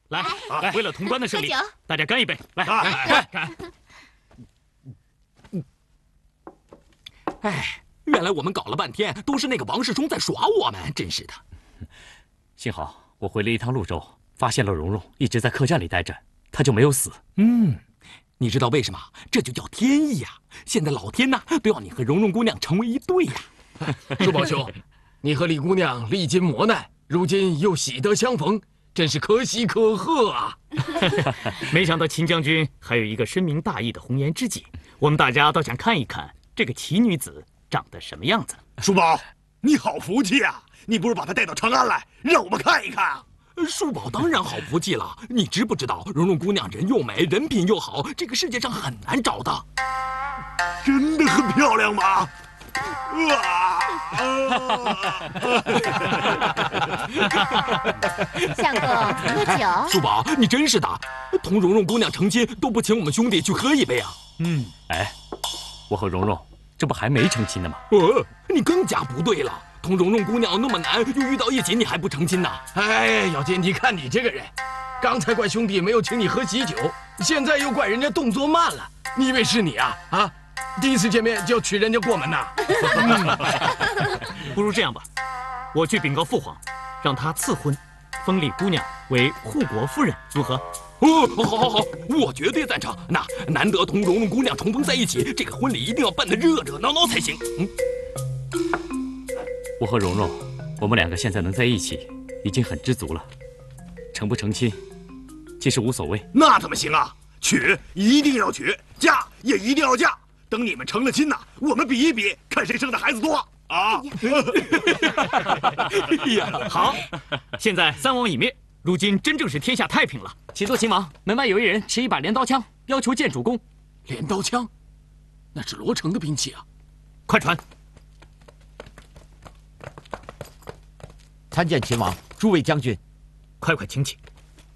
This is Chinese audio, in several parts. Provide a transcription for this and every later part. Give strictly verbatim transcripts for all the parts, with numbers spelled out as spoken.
来，来，为了潼关的胜利，大家干一杯！来， 来， 干！ 哎，原来我们搞了半天都是那个王世充在耍我们，真是的。 幸好我回了一趟潞州，发现了蓉蓉一直在客栈里待着，她就没有死。 嗯，你知道为什么？这就叫天意呀！现在老天呐，都要你和蓉蓉姑娘成为一对呀！ 叔宝兄，你和李姑娘历经磨难，如今又喜得相逢，真是可喜可贺啊！ 没想到秦将军还有一个深明大义的红颜知己，我们大家倒想看一看这个奇女子长得什么样子。 叔宝，你好福气啊！你不如把她带到长安来，让我们看一看。 叔宝当然好福气了，你知不知道蓉蓉姑娘人又美，人品又好，这个世界上很难找的。 真的很漂亮吗？哇！ 相公，喝酒。 叔宝，你真是的，同蓉蓉姑娘成亲都不请我们兄弟去喝一杯啊！ 嗯，哎，我和蓉蓉这不还没成亲呢吗？ 呃，你更加不对了。同蓉蓉姑娘那么难，又遇到一起，你还不成亲呢？ 哎，小金，你看你这个人，刚才怪兄弟没有请你喝喜酒，现在又怪人家动作慢了。你以为是你啊？啊，第一次见面就要娶人家过门呐？ 不如这样吧，我去禀告父皇，让他赐婚，封李姑娘为护国夫人，如何？ 哦，好，好，好，我绝对赞成。那难得同蓉蓉姑娘重逢在一起，这个婚礼一定要办得热热闹闹才行。嗯。 我和蓉蓉，我们两个现在能在一起，已经很知足了。成不成亲，其实无所谓。 那怎么行啊？娶一定要娶，嫁也一定要嫁。等你们成了亲呐，我们比一比，看谁生的孩子多啊！ 哎呀，好，现在三王已灭，如今真正是天下太平了。 启奏秦王，门外有一人持一把镰刀枪，要求见主公。 镰刀枪，那是罗成的兵器啊！ 快传。 参见秦王，诸位将军， 快快请起。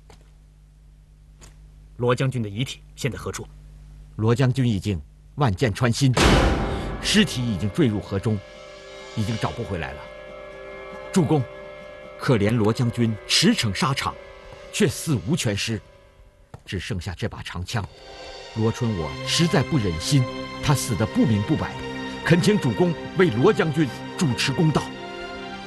罗将军的遗体现在何处？ 罗将军已经万箭穿心，尸体已经坠入河中，已经找不回来了。主公，可怜罗将军驰骋沙场，却死无全尸，只剩下这把长枪。罗春我实在不忍心他死得不明不白，恳请主公为罗将军主持公道。